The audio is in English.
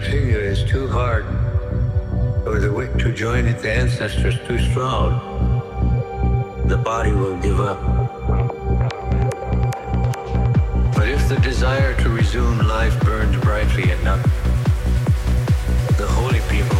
continue is too hard, or the wick to join at the ancestors too strong, the body will give up. But if the desire to resume life burns brightly enough,